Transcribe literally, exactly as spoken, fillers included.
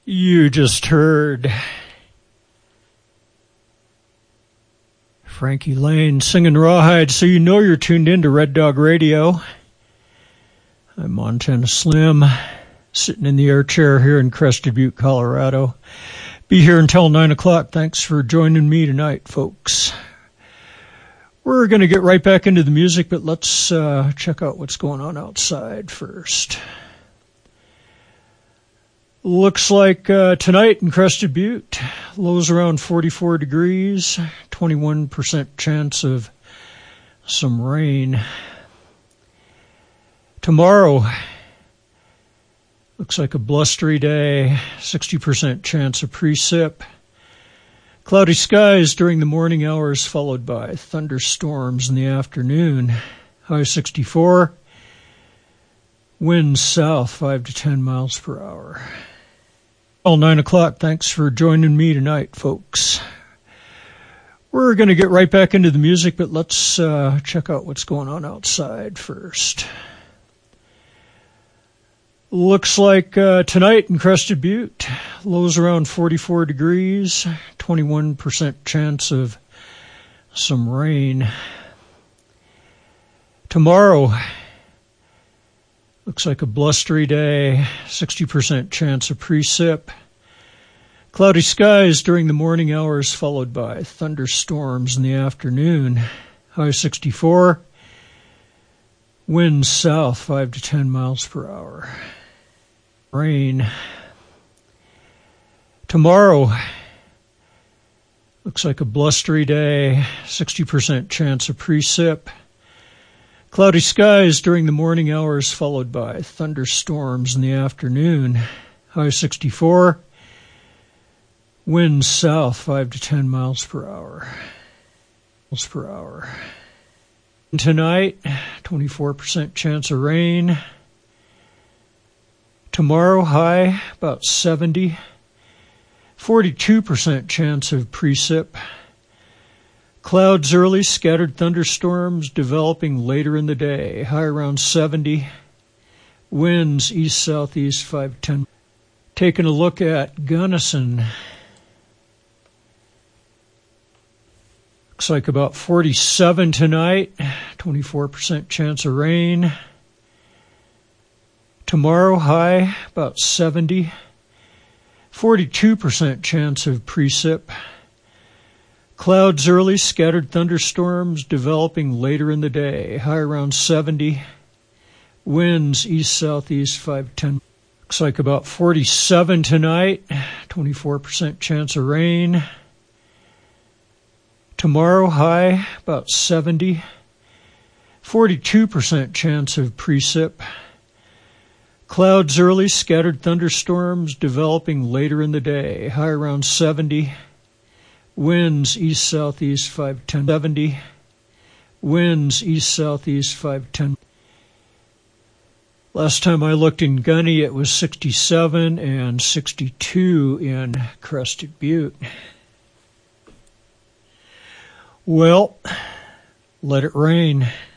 You just heard Frankie Lane singing Rawhide, so you know you're tuned in to Red Dog Radio. I'm Montana Slim, sitting in the air chair here in Crested Butte, Colorado. Be here until nine o'clock. Thanks for joining me tonight, folks. We're going to get right back into the music, but let's uh, check out what's going on outside first. Looks like uh, tonight in Crested Butte, lows around forty-four degrees, twenty-one percent chance of some rain. Tomorrow, looks like a blustery day, sixty percent chance of precip. Cloudy skies during the morning hours, followed by thunderstorms in the afternoon. High sixty-four. Winds south, five to ten miles per hour. All nine o'clock. Thanks for joining me tonight, folks. We're going to get right back into the music, but let's uh, check out what's going on outside first. Looks like uh, tonight in Crested Butte, lows around forty-four degrees, twenty-one percent chance of some rain. Tomorrow, looks like a blustery day, sixty percent chance of precip. Cloudy skies during the morning hours, followed by thunderstorms in the afternoon. High sixty-four. Winds south, five to ten miles per hour. Rain. Tomorrow, looks like a blustery day, sixty percent chance of precip. Cloudy skies during the morning hours, followed by thunderstorms in the afternoon. High sixty-four. Winds south, five to ten miles per hour. Miles per hour. And tonight, twenty-four percent chance of rain. Tomorrow, high about seventy. forty-two percent chance of precip. Clouds early, scattered thunderstorms developing later in the day. High around seventy. Winds east-southeast, five to ten. Taking a look at Gunnison. Looks like about forty-seven tonight. twenty-four percent chance of rain. Tomorrow, high about seventy. forty-two percent chance of precip. Clouds early, scattered thunderstorms developing later in the day. High around seventy. Winds east-southeast, five to ten. Looks like about forty-seven tonight. twenty-four percent chance of rain. Tomorrow, high about seventy. forty-two percent chance of precip. Clouds early, scattered thunderstorms developing later in the day. High around seventy. Winds east-southeast, five to ten. seventy. Winds east-southeast, five to ten. Last time I looked in Gunny, it was sixty-seven and sixty-two in Crested Butte. Well, let it rain.